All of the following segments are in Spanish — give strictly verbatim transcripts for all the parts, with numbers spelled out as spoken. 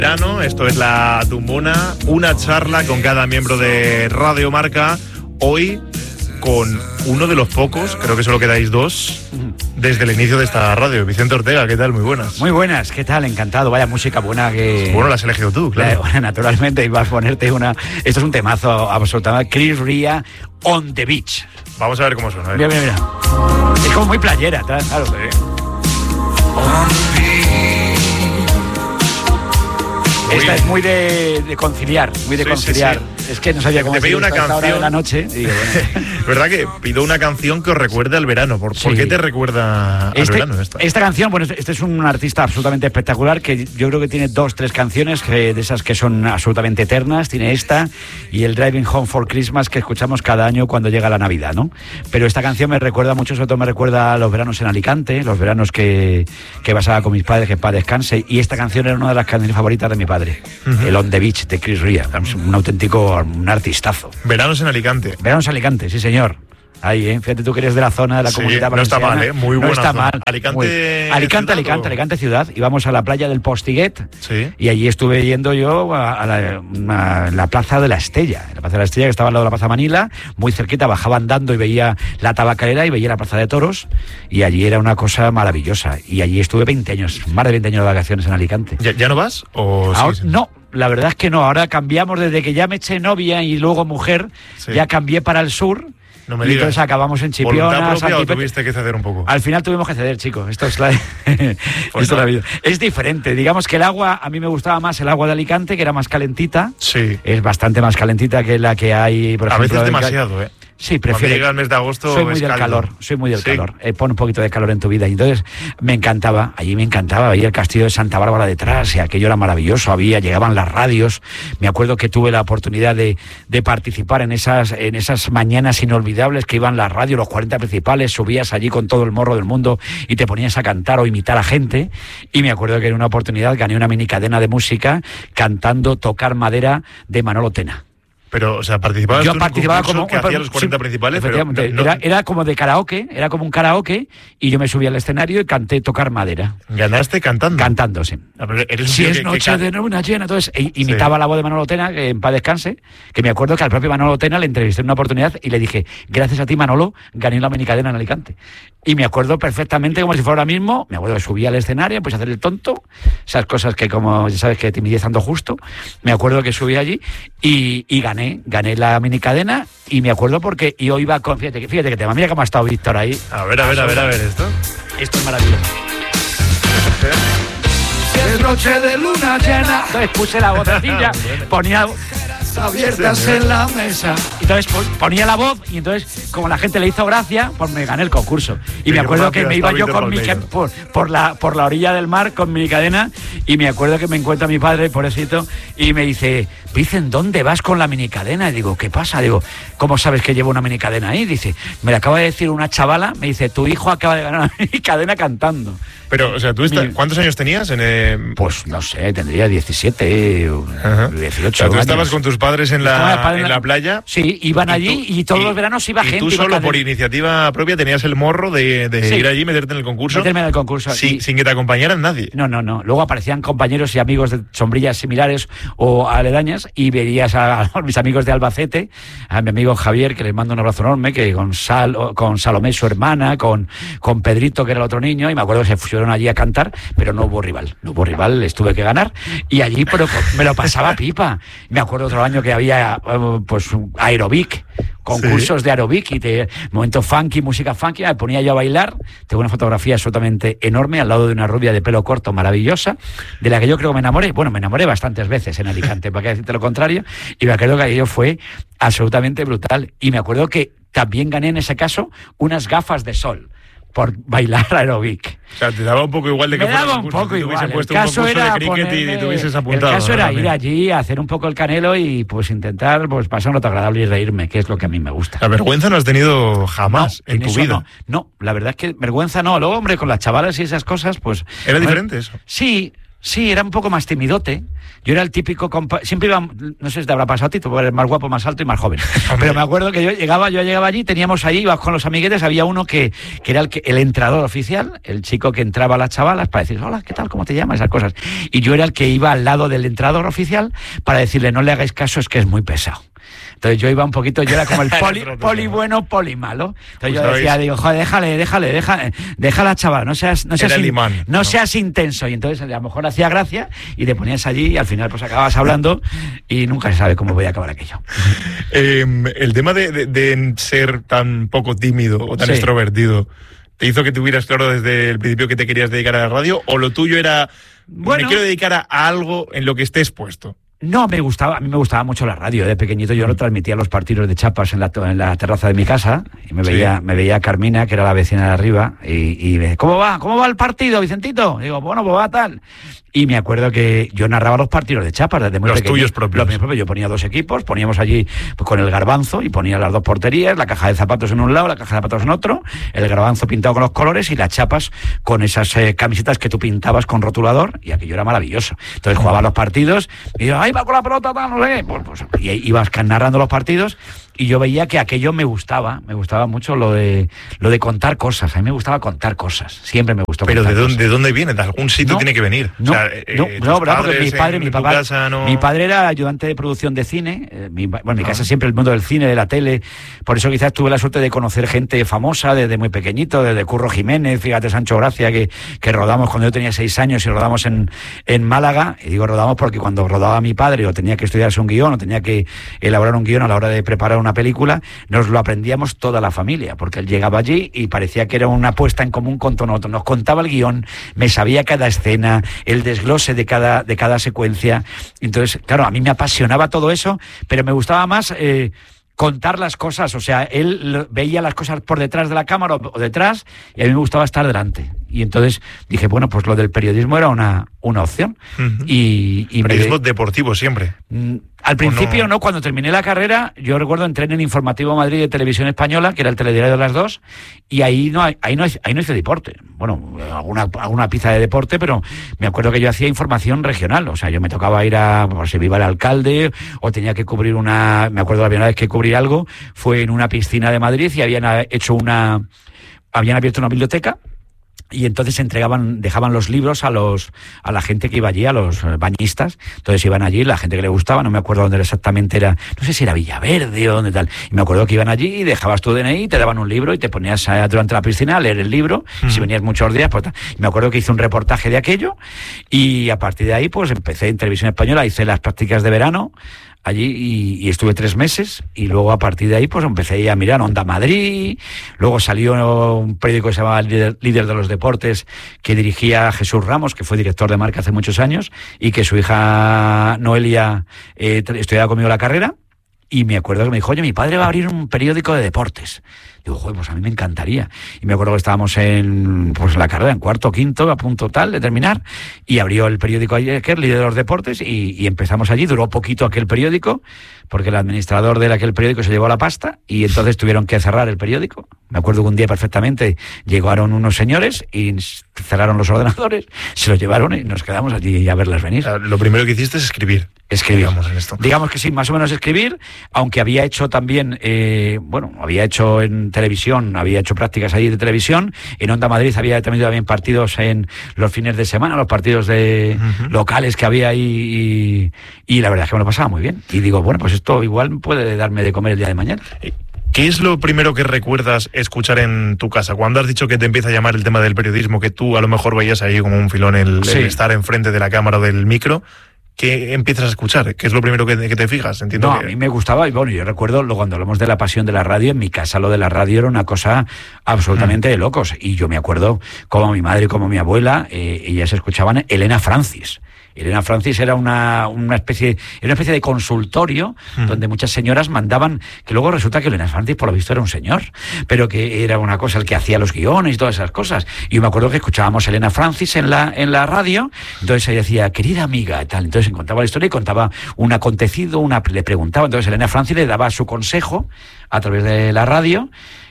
Verano, esto es La Tumbona, una charla con cada miembro de Radio Marca. Hoy con uno de los pocos, creo que solo quedáis dos, desde el inicio de esta radio. Vicente Ortega, ¿qué tal? Muy buenas. Muy buenas, ¿qué tal? Encantado. Vaya música buena que... Bueno, la has elegido tú, claro. Bueno, naturalmente, ibas a ponerte una... Esto es un temazo absolutamente. Chris Ria, On the Beach. Vamos a ver cómo suena. Mira, mira, mira. Es como muy playera, claro. Sí. Esta es muy de, de conciliar, muy de sí, conciliar. Sí, sí. Es que no sabía cómo te pedí una canción hora de la noche. Y digo, bueno. ¿Verdad que pido una canción que os recuerde al verano? ¿Por, sí. ¿por qué te recuerda al este, verano esta? Esta canción, bueno, este es un artista absolutamente espectacular que yo creo que tiene dos, tres canciones que, de esas que son absolutamente eternas. Tiene esta y el Driving Home for Christmas que escuchamos cada año cuando llega la Navidad, ¿no? Pero esta canción me recuerda mucho, sobre todo me recuerda a los veranos en Alicante, los veranos que, que pasaba con mis padres, que para descanse. Y esta canción era una de las canciones favoritas de mi padre, uh-huh. el On the Beach de Chris Ria, un auténtico, un artistazo. Veranos en Alicante. Veranos en Alicante, sí señor. Ahí, ¿eh? Fíjate tú que eres de la zona de la sí, comunidad no está mal, ¿eh? Muy buena No está zona. mal. Alicante, muy... Alicante, Alicante, o... Alicante ciudad. Íbamos a la playa del Postiguet sí. y allí estuve yendo yo a, a, la, a la Plaza de la Estella. La Plaza de la Estella, que estaba al lado de la Plaza Manila, muy cerquita, bajaba andando y veía la tabacalera y veía la Plaza de Toros y allí era una cosa maravillosa. Y allí estuve veinte años, más de veinte años de vacaciones en Alicante. ¿Ya, ya no vas? O Ahora, sí, sí. No. La verdad es que no, ahora cambiamos desde que ya me eché novia y luego mujer, sí. ya cambié para el sur. No me y digas. Entonces acabamos en Chipiona. ¿Voluntad propia Santipet... o tuviste que ceder un poco? Al final tuvimos que ceder, chicos. Esto es la... pues Esto no. es la vida. Es diferente. Digamos que el agua, a mí me gustaba más el agua de Alicante, que era más calentita. Sí. Es bastante más calentita que la que hay, por ejemplo. A veces demasiado, ¿eh? Sí, prefiero. Cuando llega el mes de agosto. Soy muy del caldo. calor, soy muy del sí. calor. Eh, pon un poquito de calor en tu vida. Y entonces me encantaba, allí me encantaba. Veía el castillo de Santa Bárbara detrás y aquello era maravilloso. Había, llegaban las radios. Me acuerdo que tuve la oportunidad de, de participar en esas, en esas mañanas inolvidables que iban las radios, los cuarenta principales. Subías allí con todo el morro del mundo y te ponías a cantar o imitar a gente. Y me acuerdo que en una oportunidad gané una mini cadena de música cantando Tocar Madera de Manolo Tena. Pero, o sea, participabas yo tú participaba en un como que hacía los cuarenta sí, principales, pero no, no, era, era como de karaoke, era como un karaoke y yo me subí al escenario y canté Tocar Madera. ¿Ganaste cantando? Cantando, sí. Ah, pero si es que, noche que de luna llena, entonces e, imitaba sí. la voz de Manolo Tena, que en paz descanse, que me acuerdo que al propio Manolo Tena le entrevisté en una oportunidad y le dije, gracias a ti, Manolo, gané la minicadena en Alicante. Y me acuerdo perfectamente, como si fuera ahora mismo, me acuerdo que subí al escenario, pues a hacer el tonto, esas cosas que como ya sabes que timidez ando justo, me acuerdo que subí allí y, y gané, gané la minicadena y me acuerdo porque yo iba con, fíjate, fíjate que tema, mira cómo ha estado Víctor ahí. A ver, a ver, a ver, a ver, esto. Esto es maravilloso. Si es noche de luna llena, entonces puse la vocecilla, ponía abiertas en la mesa. Entonces ponía la voz y entonces, como la gente le hizo gracia, pues me gané el concurso. Y sí, me acuerdo que me iba yo con mi, por, por, la, por la orilla del mar con mi cadena y me acuerdo que me encuentra mi padre, pobrecito, y me dice, Vicen, ¿dónde vas con la minicadena? Y digo, ¿qué pasa? Digo, ¿cómo sabes que llevo una minicadena ahí? Dice, me la acaba de decir una chavala, me dice, tu hijo acaba de ganar una minicadena cantando. Pero, o sea, ¿tú estás, ¿cuántos años tenías? En, eh... Pues no sé, tendría diecisiete, uh-huh. dieciocho. O sea, ¿tú estabas con tus padres en la, en la playa? Sí, iban y allí tú, y todos y, los veranos iba y gente. Y tú solo por iniciativa propia tenías el morro de, de sí. ir allí, meterte en el concurso. Meterme en el concurso. Sin, y, sin que te acompañaran nadie. No, no, no. Luego aparecían compañeros y amigos de sombrillas similares o aledañas y verías a, a mis amigos de Albacete, a mi amigo Javier, que les mando un abrazo enorme, que con, Sal, con Salomé, su hermana, con, con Pedrito, que era el otro niño, y me acuerdo que se fueron allí a cantar, pero no hubo rival. No hubo rival, les tuve que ganar. Y allí pero, me lo pasaba pipa. Me acuerdo otro año que había pues aerobic, concursos sí. de aerobic y de momento funky, música funky, me ponía yo a bailar. Tengo una fotografía absolutamente enorme al lado de una rubia de pelo corto maravillosa, de la que yo creo que me enamoré. Bueno, me enamoré bastantes veces en Alicante, para qué decirte lo contrario, y me acuerdo que aquello fue absolutamente brutal. Y me acuerdo que también gané en ese caso unas gafas de sol por bailar aerobic. O sea, te daba un poco igual de que me fuera daba un poco igual. El caso era de ponerme, y te hubieses apuntado. El caso era ¿no? ir allí, hacer un poco el canelo y pues intentar pues pasar un rato agradable y reírme, que es lo que a mí me gusta. La vergüenza no has tenido jamás no, en, en tu vida. No, no, la verdad es que vergüenza no. Luego, hombre, con las chavalas y esas cosas, pues... ¿Era diferente eso? Sí, Sí, era un poco más timidote. Yo era el típico compa... Siempre iba... No sé si te habrá pasado a ti, tú eres más guapo, más alto y más joven. Pero me acuerdo que yo llegaba yo llegaba allí, teníamos allí, ibas con los amiguetes, había uno que, que era el, que, el entrenador oficial, el chico que entraba a las chavalas para decir, hola, ¿qué tal? ¿Cómo te llamas? Esas cosas. Y yo era el que iba al lado del entrenador oficial para decirle, no le hagáis caso, es que es muy pesado. Entonces yo iba un poquito, yo era como el poli, poli bueno, poli malo. Entonces yo decía, digo, joder, déjale, déjale, déjale, déjala, chaval, no seas, no seas, in, no, no seas intenso. Y entonces a lo mejor hacía gracia y te ponías allí y al final pues acababas hablando y nunca se sabe cómo voy a acabar aquello. Eh, el tema de, de, de ser tan poco tímido o tan sí. extrovertido, ¿te hizo que tuvieras claro desde el principio que te querías dedicar a la radio o lo tuyo era, bueno, me quiero dedicar a, a algo en lo que estés puesto? No, me gustaba, a mí me gustaba mucho la radio. De pequeñito yo lo transmitía los partidos de chapas en la, en la terraza de mi casa y me veía, sí. me veía Carmina, que era la vecina de arriba, y, y me, ¿cómo va? ¿Cómo va el partido, Vicentito? Digo, bueno, pues va tal. Y me acuerdo que yo narraba los partidos de chapas desde muy los pequeño. Tuyos propios. Los míos propios. Yo ponía dos equipos, poníamos allí pues, con el garbanzo y ponía las dos porterías, la caja de zapatos en un lado, la caja de zapatos en otro, el garbanzo pintado con los colores y las chapas con esas eh, camisetas que tú pintabas con rotulador, y aquello era maravilloso. Entonces jugaba los partidos y yo, ahí va con la pelota, tal, no sé. Pues, pues, y ibas narrando los partidos. Y yo veía que aquello me gustaba, me gustaba mucho lo de lo de contar cosas. A mí me gustaba contar cosas, siempre me gustó. Pero contar ¿de dónde, cosas. ¿de dónde viene? ¿De algún sitio no, tiene que venir? No, o sea, no, eh, no, ¿verdad? Porque mi padre, mi papá, casa, no... mi padre era ayudante de producción de cine. Eh, mi, bueno, en mi casa siempre el mundo del cine, de la tele. Por eso quizás tuve la suerte de conocer gente famosa desde muy pequeñito, desde Curro Jiménez, fíjate, Sancho Gracia, que, que rodamos cuando yo tenía seis años y rodamos en, en Málaga. Y digo rodamos porque cuando rodaba mi padre o tenía que estudiarse un guión o tenía que elaborar un guión a la hora de preparar una película, nos lo aprendíamos toda la familia, porque él llegaba allí y parecía que era una puesta en común con todo. Nos contaba el guión, me sabía cada escena, el desglose de cada, de cada secuencia. Entonces, claro, a mí me apasionaba todo eso, pero me gustaba más eh, contar las cosas. O sea, él veía las cosas por detrás de la cámara o detrás, y a mí me gustaba estar delante. Y entonces dije, bueno, pues lo del periodismo era una, una opción. Uh-huh. y, y Periodismo me... deportivo siempre. Mm, Al principio no? no, cuando terminé la carrera, yo recuerdo entré en el Informativo Madrid de Televisión Española, que era el telediario de las dos, y ahí no ahí no ahí no hice deporte. Bueno, alguna alguna pizza de deporte, pero me acuerdo que yo hacía información regional, o sea, yo me tocaba ir a, por si iba el alcalde, o tenía que cubrir una, me acuerdo la primera vez que cubrí algo, fue en una piscina de Madrid y habían hecho una, habían abierto una biblioteca. Y entonces entregaban, dejaban los libros a los a la gente que iba allí, a los bañistas. Entonces iban allí, la gente que le gustaba, no me acuerdo dónde exactamente era, no sé si era Villaverde o dónde tal. Y me acuerdo que iban allí y dejabas tu D N I, te daban un libro y te ponías a, durante la piscina a leer el libro. Mm. Si venías muchos días, pues tal. Y me acuerdo que hice un reportaje de aquello y a partir de ahí pues empecé en Televisión Española, hice las prácticas de verano allí y, y estuve tres meses y luego a partir de ahí pues empecé a mirar Onda Madrid, luego salió un periódico que se llamaba Líder, Líder de los Deportes, que dirigía Jesús Ramos, que fue director de Marca hace muchos años y que su hija Noelia eh, estudiaba conmigo la carrera. Y me acuerdo que me dijo, oye, mi padre va a abrir un periódico de deportes. Digo, joder, pues a mí me encantaría. Y me acuerdo que estábamos en pues la carrera, en cuarto o quinto, a punto tal de terminar, y abrió el periódico ayer, Líder de los Deportes, y, y empezamos allí. Duró poquito aquel periódico, porque el administrador de aquel periódico se llevó la pasta, y entonces tuvieron que cerrar el periódico. Me acuerdo que un día perfectamente llegaron unos señores y cerraron los ordenadores, se los llevaron y nos quedamos allí a verlas venir. Lo primero que hiciste es escribir. Escribir. Digamos, en esto. Digamos que sí, más o menos escribir, aunque había hecho también, eh, bueno, había hecho en televisión, había hecho prácticas allí de televisión, en Onda Madrid había tenido también partidos en los fines de semana, los partidos de uh-huh. locales que había ahí, y, y la verdad es que me lo pasaba muy bien. Y digo, bueno, pues esto igual puede darme de comer el día de mañana. ¿Qué es lo primero que recuerdas escuchar en tu casa? Cuando has dicho que te empieza a llamar el tema del periodismo, que tú a lo mejor veías ahí como un filón el, sí. el estar enfrente de la cámara o del micro, ¿qué empiezas a escuchar? ¿Qué es lo primero que, que te fijas? Entiendo no, que... a mí me gustaba, y bueno, yo recuerdo lo, cuando hablamos de la pasión de la radio, en mi casa lo de la radio era una cosa absolutamente mm. de locos. Y yo me acuerdo como mi madre y como mi abuela, eh, ellas escuchaban Elena Francis. Elena Francis era una, una especie era una especie de consultorio mm. donde muchas señoras mandaban, que luego resulta que Elena Francis por lo visto era un señor, pero que era una cosa el que hacía los guiones y todas esas cosas. Y yo me acuerdo que escuchábamos a Elena Francis en la, en la radio, entonces ella decía, querida amiga, tal, entonces contaba la historia y contaba un acontecido, una, le preguntaba, entonces Elena Francis le daba su consejo a través de la radio.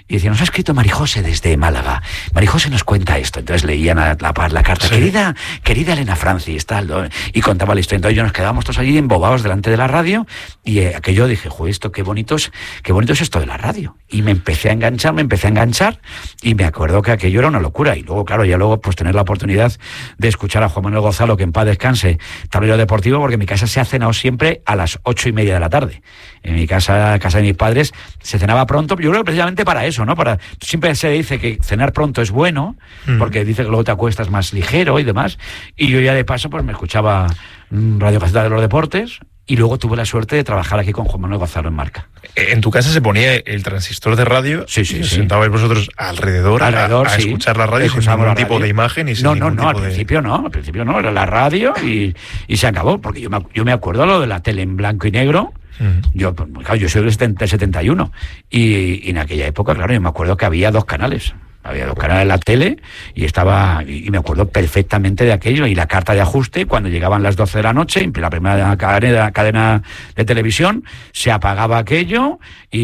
y decía, nos ha escrito Marijose desde Málaga. Marijose nos cuenta esto. Entonces leían la, la, la carta, sí. querida, querida Elena Francis, tal, y contaba la historia. Entonces yo nos quedábamos todos allí embobados delante de la radio, y eh, aquello dije, joder, esto qué bonito es, qué bonito es esto de la radio. Y me empecé a enganchar, me empecé a enganchar, y me acuerdo que aquello era una locura. Y luego, claro, ya luego pues tener la oportunidad de escuchar a Juan Manuel Gonzalo, que en paz descanse, Tablero Deportivo, porque en mi casa se ha cenado siempre a las ocho y media de la tarde. En mi casa, casa de mis padres, se cenaba pronto, yo creo que precisamente para eso, ¿no? Para, siempre se dice que cenar pronto es bueno, mm. porque dice que luego te acuestas más ligero y demás, y yo ya de paso pues me escuchaba Radio Gaceta de los Deportes, y luego tuve la suerte de trabajar aquí con Juan Manuel Gonzalo en Marca. ¿En tu casa se ponía el transistor de radio? Sí, sí, y sí. sentabais vosotros alrededor, alrededor a, a sí. escuchar la radio sin ningún tipo de imagen y sin no, ningún no, no, tipo al de... principio no, al principio no, era la radio y, y se acabó, porque yo me, yo me acuerdo lo de la tele en blanco y negro. Yo, claro, yo soy del setenta y uno y, y en aquella época, claro, yo me acuerdo que había dos canales. Había dos canales en la tele y estaba y, y me acuerdo perfectamente de aquello, y la carta de ajuste cuando llegaban las doce de la noche, en la primera cadena, cadena de televisión, se apagaba aquello y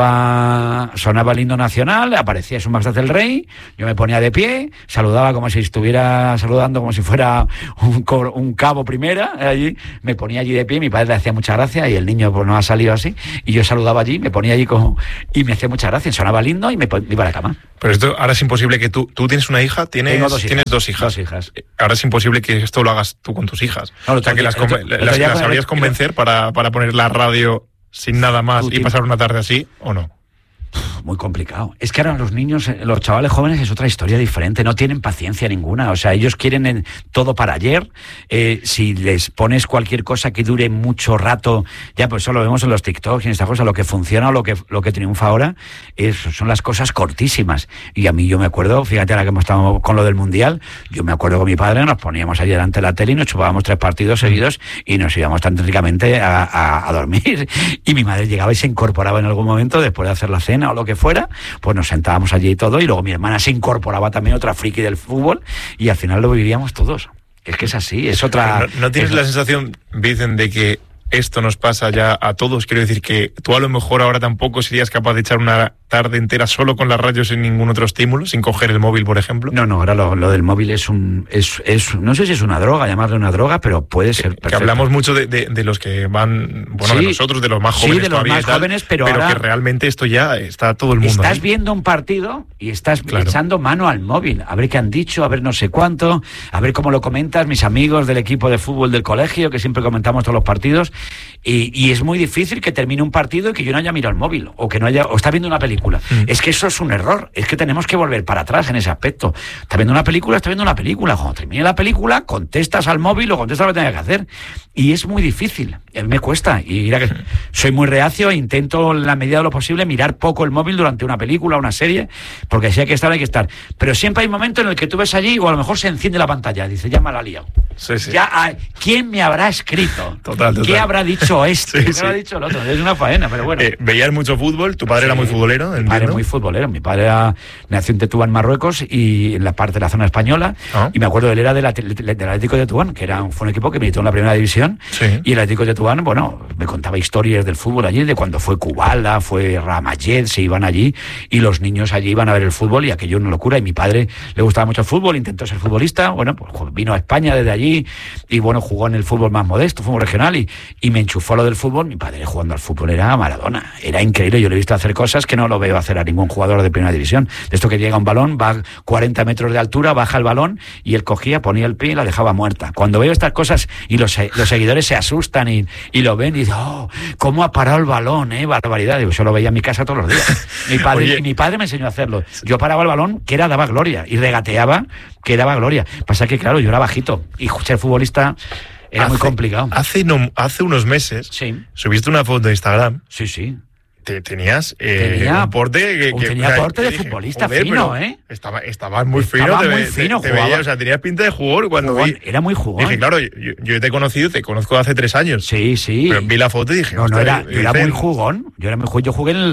sonaba sonaba el himno nacional, aparecía Su Majestad el Rey, yo me ponía de pie, saludaba como si estuviera saludando como si fuera un, un cabo primera, allí me ponía allí de pie, mi padre le hacía mucha gracia y el niño pues no ha salido así, y yo saludaba allí, me ponía allí como, y me hacía mucha gracia, sonaba el himno y me iba a la cama. Pero esto ahora es imposible que tú... ¿Tú tienes una hija? ¿Tienes, Tengo dos hijas. ¿Tienes dos hijas? Dos hijas. Ahora es imposible que esto lo hagas tú con tus hijas. No, o sea, que las, otro, las, las, las sabrías convencer para, para poner la radio sin nada más y pasar una tarde así, ¿o no? Muy complicado. Es que ahora los niños, los chavales jóvenes es otra historia diferente, no tienen paciencia ninguna, o sea, ellos quieren en todo para ayer, eh, si les pones cualquier cosa que dure mucho rato, ya pues eso lo vemos en los TikToks y en esta cosa, lo que funciona o lo que, lo que triunfa ahora es, son las cosas cortísimas, y a mí yo me acuerdo, fíjate ahora que hemos estado con lo del Mundial, yo me acuerdo con mi padre, nos poníamos allí delante de la tele y nos chupábamos tres partidos seguidos y nos íbamos tan técnicamente a, a, a dormir, y mi madre llegaba y se incorporaba en algún momento después de hacer la cena o lo que fuera, pues nos sentábamos allí y todo, y luego mi hermana se incorporaba también, otra friki del fútbol, y al final lo vivíamos todos. Es que es así, es otra... ¿No, no tienes es... la sensación, Vicen, de que esto nos pasa ya a todos? Quiero decir que tú a lo mejor ahora tampoco serías capaz de echar una tarde entera solo con la radio sin ningún otro estímulo, sin coger el móvil, por ejemplo. No, no, ahora lo, lo del móvil es un... Es, es, no sé si es una droga, llamarle una droga, pero puede ser perfecto. Que hablamos mucho de, de, de los que van... Bueno, sí, de nosotros, de los más jóvenes sí, de los todavía más tal, jóvenes, pero, pero ahora que realmente esto ya está todo el mundo estás ahí. viendo un partido y estás claro. echando mano al móvil, a ver qué han dicho, a ver no sé cuánto, a ver cómo lo comentas, mis amigos del equipo de fútbol del colegio, que siempre comentamos todos los partidos, y, y es muy difícil que termine un partido y que yo no haya mirado el móvil, o que no haya, o está viendo una película. Mm. Es que eso es un error, es que tenemos que volver para atrás en ese aspecto. Está viendo una película, está viendo una película. Cuando termine la película, contestas al móvil o contestas lo que tengas que hacer. Y es muy difícil, a mí me cuesta. Y mira que soy muy reacio e intento, en la medida de lo posible, mirar poco el móvil durante una película, una serie, porque si hay que estar, hay que estar. Pero siempre hay un momento en el que tú ves allí, o a lo mejor se enciende la pantalla, dice, ya me la ha liado. Sí, sí. Ya, ¿quién me habrá escrito? Total, total. ¿Qué habrá dicho este? Sí, ¿Qué sí. habrá dicho el otro? Es una faena, pero bueno. Eh, ¿Veías mucho fútbol? ¿Tu padre sí. era muy futbolero? Mi entiendo. padre era muy futbolero. Mi padre era, nació en Tetuán, Marruecos, y en la parte de la zona española. Ah. Y me acuerdo, él era del, del Atlético de Tetuán, que era, fue un equipo que militó en la primera división. Sí. Y el Atlético de Tetuán, bueno, me contaba historias del fútbol allí, de cuando fue Kubala, fue Ramayed, se iban allí, y los niños allí iban a ver el fútbol, y aquello era una locura. Y mi padre le gustaba mucho el fútbol, intentó ser futbolista, bueno, pues vino a España desde allí, y bueno, jugó en el fútbol más modesto, fútbol regional, y, y me enchufó lo del fútbol. Mi padre jugando al fútbol era Maradona, era increíble. Yo le he visto hacer cosas que no lo veo hacer a ningún jugador de primera división. De esto que llega un balón, va cuarenta metros de altura, baja el balón, y él cogía, ponía el pie y la dejaba muerta. Cuando veo estas cosas y los, los seguidores se asustan y, y lo ven y dicen, oh, ¿cómo ha parado el balón? Eh? Barbaridad. Digo, yo lo veía en mi casa todos los días. Mi padre, y mi padre me enseñó a hacerlo. Yo paraba el balón, que era daba gloria, y regateaba, que daba gloria. Pasa que, claro, yo era bajito, y ser futbolista era hace, muy complicado. Hace, no, hace unos meses sí. subiste una foto de Instagram. Sí, sí. Te, tenías eh, tenía, un porte que, que tenía o sea, porte de dije, futbolista joder, fino, ¿eh? Estaba, estabas muy fino, estaba te, muy te, fino, te jugaba. veía, o sea, tenías pinta de jugador cuando jugón, vi. Era muy jugón. Dije, claro, yo, yo te he conocido, te conozco hace tres años. Sí, sí. Pero vi la foto y dije, no, no era, yo era muy jugón. Yo era muy jugón. Yo jugué en, el,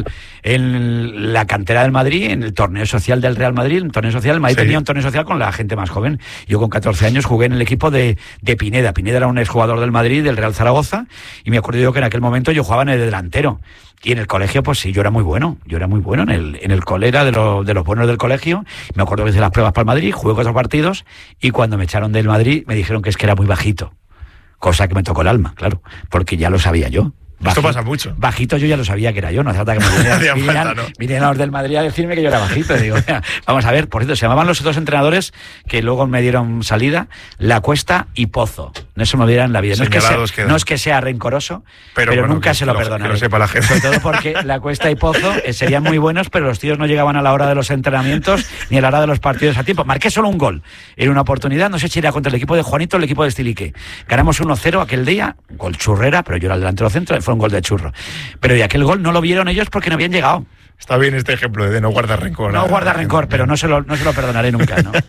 en la cantera del Madrid, en el torneo social del Real Madrid, en el torneo social. El Madrid sí. tenía un torneo social con la gente más joven. Yo con catorce años jugué en el equipo de, de Pineda. Pineda era un exjugador del Madrid, del Real Zaragoza, y me acuerdo yo que en aquel momento yo jugaba en el delantero. Y en el colegio, pues sí, yo era muy bueno. Yo era muy bueno en el, en el cole, era de, lo, de los buenos del colegio. Me acuerdo que hice las pruebas para el Madrid, jugué cuatro partidos y cuando me echaron del Madrid me dijeron que es que era muy bajito. Cosa que me tocó el alma, claro, porque ya lo sabía yo. Bajito, esto pasa mucho. Bajito yo ya lo sabía que era yo, no hace falta que me vinieran, vinieran, ¿no? vinieran los del Madrid a decirme que yo era bajito. Y digo, mira, vamos a ver, por cierto, se llamaban los dos entrenadores que luego me dieron salida, La Cuesta y Pozo. No se me olvidará en la vida. No es, que sea, no es que sea rencoroso, pero, pero bueno, nunca se lo, lo perdonaré. Que lo sepa la gente. Sobre todo porque La Cuesta y Pozo eh, serían muy buenos, pero los tíos no llegaban a la hora de los entrenamientos ni a la hora de los partidos a tiempo. Marqué solo un gol en una oportunidad, no sé si era contra el equipo de Juanito o el equipo de Estilique. Ganamos uno cero aquel día, gol churrera, pero yo era el delantero centro, fue un gol de churro. Pero y aquel gol no lo vieron ellos porque no habían llegado. Está bien este ejemplo de no guardar rencor. No guardar rencor, pero no se lo, no se lo perdonaré nunca, ¿no?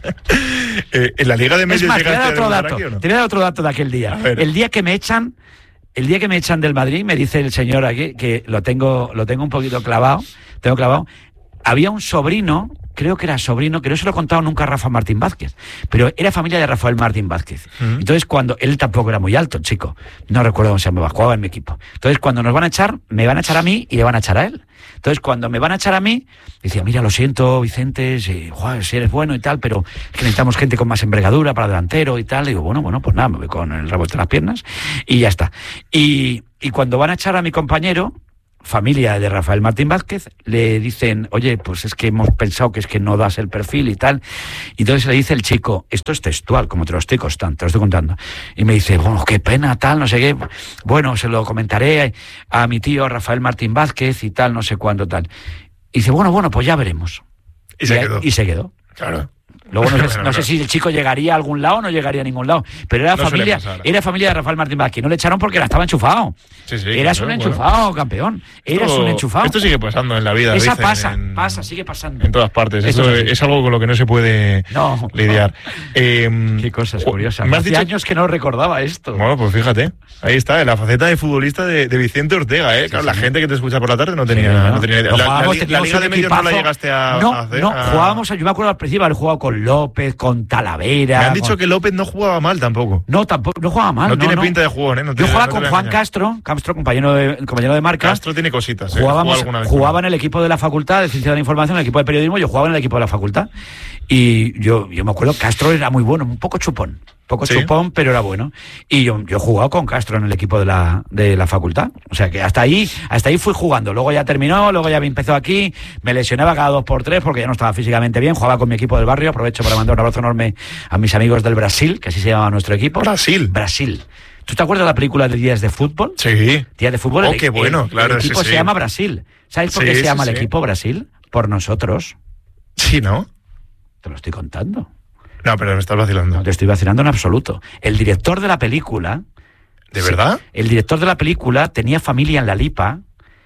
eh, en la Liga de Medios es más, te voy a dar otro dato, Marrakech, ¿no? Te voy a dar otro dato de aquel día. El día que me echan, el día que me echan del Madrid, me dice el señor aquí, que lo tengo, lo tengo un poquito clavado, tengo clavado, había un sobrino, creo que era sobrino, que no se lo he contado nunca a Rafa Martín Vázquez, pero era familia de Rafael Martín Vázquez. Uh-huh. Entonces, cuando él tampoco era muy alto, chico, no recuerdo cómo se llamaba, jugaba en mi equipo. Entonces, cuando nos van a echar, me van a echar a mí y le van a echar a él. Entonces, cuando me van a echar a mí, decía, mira, lo siento, Vicente, si, joder, si eres bueno y tal, pero es que necesitamos gente con más envergadura para delantero y tal. Le digo, bueno, bueno, pues nada, me voy con el rabo entre las piernas y ya está. Y, y cuando van a echar a mi compañero, familia de Rafael Martín Vázquez, le dicen, oye, pues es que hemos pensado que es que no das el perfil y tal. Y entonces le dice el chico, esto es textual, como te lo estoy contando, te lo estoy contando. Y me dice, bueno, qué pena, tal, no sé qué. Bueno, se lo comentaré a, a mi tío Rafael Martín Vázquez y tal, no sé cuándo, tal. Y dice, bueno, bueno, pues ya veremos. Y, y se quedó. Y se quedó. Claro. Luego no, sé, no sé si el chico llegaría a algún lado o no llegaría a ningún lado. Pero era no familia era familia de Rafael Martín Vázquez. No le echaron porque estaba enchufado. Sí, sí, Eras claro, un enchufado, bueno. campeón. Eras esto, un enchufado. Esto sigue pasando en la vida. Esa dicen, pasa, en, pasa, sigue pasando. En todas partes. Esto es, es algo con lo que no se puede no, lidiar. No. Eh, Qué cosas curiosas. Me has Hace dicho... años que no recordaba esto. Bueno, pues fíjate. Ahí está, la faceta de futbolista de, de Vicente Ortega. ¿eh? Claro, sí, la sí. gente que te escucha por la tarde no tenía, sí, no. No tenía idea. No, la, la, la Liga de Medios no la llegaste a, no, a hacer. No, a... jugábamos, yo me acuerdo al principio haber jugado con López, con Talavera. Me han dicho con... que López no jugaba mal tampoco. No, tampoco, no jugaba mal. No, no tiene no. pinta de jugón, ¿eh? No yo tiene, jugaba no con Juan engañar. Castro, Castro, compañero de, compañero de marca. Castro tiene cositas. ¿eh? Jugábamos, jugaba en el equipo de la facultad de Ciencia de la Información, en el equipo de periodismo, yo jugaba en el equipo de la facultad. Y yo, yo me acuerdo, Castro era muy bueno, un poco chupón. Poco ¿Sí? chupón, pero era bueno. Y yo, yo he jugado con Castro en el equipo de la, de la facultad. O sea que hasta ahí, hasta ahí fui jugando. Luego ya terminó, luego ya me empezó aquí. Me lesionaba cada dos por tres porque ya no estaba físicamente bien. Jugaba con mi equipo del barrio. Aprovecho para mandar un abrazo enorme a mis amigos del Brasil, que así se llama nuestro equipo. Brasil. Brasil. ¿Tú te acuerdas de la película de Días de Fútbol? Sí. Días de Fútbol. Oh, qué bueno, el, claro. El equipo sí, se sí. llama Brasil. ¿Sabes por sí, qué se sí, llama sí. el equipo Brasil? Por nosotros. Sí, ¿no? Te lo estoy contando. No, pero me estás vacilando. No te estoy vacilando en absoluto. El director de la película... ¿De verdad? El director de la película tenía familia en La Lipa.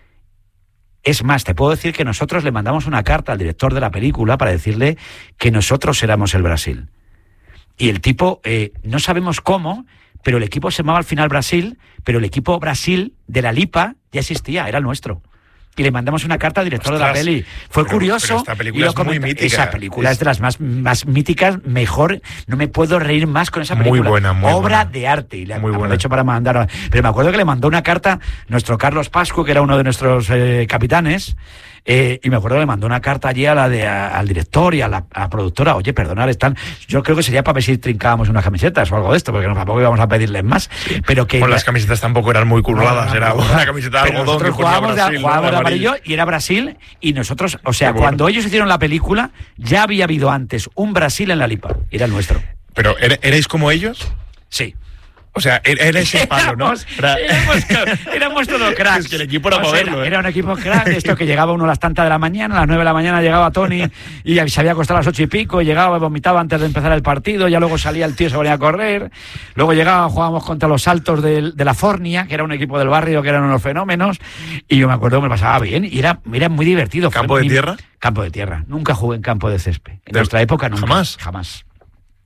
Es más, te puedo decir que nosotros le mandamos una carta al director de la película para decirle que nosotros éramos el Brasil. Y el tipo, eh, no sabemos cómo, pero el equipo se llamaba al final Brasil, pero el equipo Brasil de La Lipa ya existía, era el nuestro. Y le mandamos una carta al director Ostras, de la peli. Fue pero, curioso. Pero esta película es muy mítica. Esa película es, es de las más, más míticas, mejor. No me puedo reír más con esa película. Muy buena, muy Obra buena. de arte. Y le muy aprovecho para mandar. Pero me acuerdo que le mandó una carta nuestro Carlos Pascu, que era uno de nuestros eh, capitanes. Eh, y me acuerdo que le mandó una carta allí a la de, a, al director y a la, a la productora. Oye, perdonad, están. Yo creo que sería para ver si trincábamos unas camisetas o algo de esto, porque no, tampoco íbamos a pedirles más. Sí. Pero que. Pues las camisetas tampoco eran muy curradas, no, no, no, era una camiseta de algodón. Nosotros jugábamos de, jugábamos de amarillo y era Brasil. Y nosotros, o sea, bueno. cuando ellos hicieron la película, ya había habido antes un Brasil en La Lipa. Era el nuestro. ¿Pero erais como ellos? Sí. O sea, eres el palo, ¿no? Era... éramos, éramos todos cracks. Es que el equipo era para verlo, era, ¿eh? era un equipo crack, esto que llegaba uno a las tantas de la mañana, a las nueve de la mañana llegaba Tony y se había acostado a las ocho y pico, y llegaba y vomitaba antes de empezar el partido, ya luego salía el tío, se ponía a correr, luego llegaba, jugábamos contra los Saltos de, de la Fornia, que era un equipo del barrio, que eran unos fenómenos, y yo me acuerdo que me pasaba bien, y era, era muy divertido. ¿Campo de tierra? Campo de tierra. Nunca jugué en campo de césped. En de... nuestra época nunca. ¿Jamás? Jamás.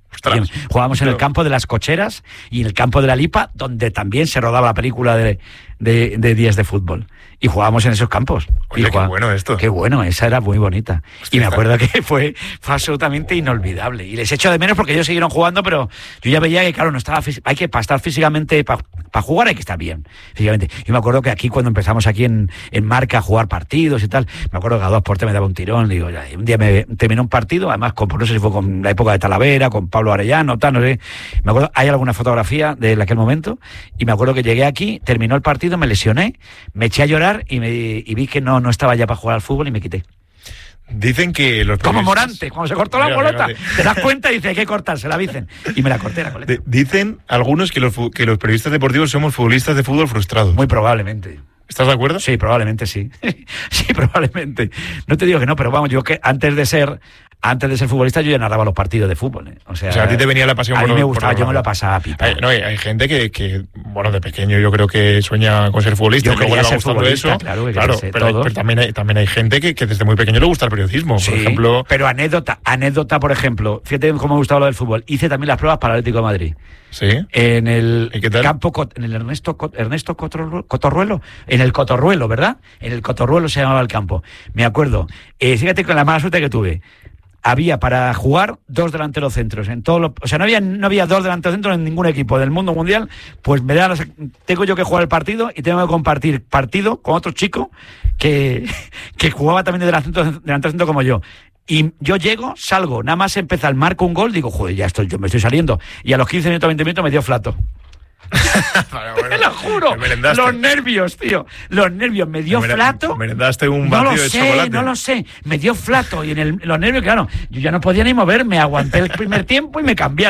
Ostras. Jugábamos en el campo de las Cocheras y en el campo de la Lipa, donde también se rodaba la película de, de, de Días de Fútbol. Y jugábamos en esos campos. Oye, y qué jugaba, bueno esto. Qué bueno, esa era muy bonita. Hostia, y me acuerdo que fue, fue absolutamente inolvidable. Y les echo de menos porque ellos siguieron jugando, pero yo ya veía que, claro, no estaba hay que para estar físicamente, para, para jugar hay que estar bien, físicamente. Yo me acuerdo que aquí, cuando empezamos aquí en, en Marca a jugar partidos y tal, me acuerdo que a dos portes me daba un tirón. Digo, ya, un día me terminó un partido, además, con, no sé si fue con la época de Talavera, con Pablo Arellano, tal, no sé. Me acuerdo, hay alguna fotografía de aquel momento, y me acuerdo que llegué aquí, terminó el partido, me lesioné, me eché a llorar y me y vi que no, no estaba ya para jugar al fútbol y me quité. Dicen que los Como Morante, cuando se cortó la Mira, bolota, fíjate. te das cuenta y dice, hay que cortarse, la dicen. Y me la corté la coleta. De- dicen algunos que los, fu- que los periodistas deportivos somos futbolistas de fútbol frustrados. Muy probablemente. ¿Estás de acuerdo? Sí, probablemente sí. Sí, probablemente. No te digo que no, pero vamos, yo que antes de ser antes de ser futbolista yo ya narraba los partidos de fútbol, ¿eh? O sea, O sea, a ti te venía la pasión a por mí me por gustaba, los yo me lo balones. pasaba pipa. Hay, no, hay, hay gente que, que, bueno, de pequeño yo creo que sueña con ser futbolista Yo y luego quería le va ser gustando futbolista, eso. claro, que claro, quería ser pero, todos. pero también hay, también hay gente que, que desde muy pequeño le gusta el periodismo. Sí, por ejemplo, pero anécdota, anécdota, por ejemplo, fíjate cómo me gustaba lo del fútbol. Hice también las pruebas para el Atlético de Madrid. sí. En el ¿Y qué tal? campo, Cot- en el Ernesto, Cot- Ernesto Cotorru- Cotorruelo, en el Cotorruelo, ¿verdad? En el Cotorruelo se llamaba el campo. Me acuerdo. Eh, fíjate con la mala suerte que tuve. Había para jugar dos delanteros centros. En todo lo, o sea, no había, no había dos delanteros centros en ningún equipo del mundo mundial. Pues me da, tengo yo que jugar el partido y tengo que compartir partido con otro chico que, que jugaba también de delantero, delantero centro como yo. Y yo llego, salgo, nada más empezar, marco un gol, digo, joder, ya estoy, yo me estoy saliendo. Y a los quince minutos, veinte minutos me dio flato. Bueno, bueno, Te lo juro. te merendaste. Los nervios, tío. Los nervios. Me dio Te mere- flato. merendaste un No lo batido de sé, chocolate. no lo sé. Me dio flato. Y en el, los nervios, claro, yo ya no podía ni moverme. Aguanté el primer tiempo y me cambié.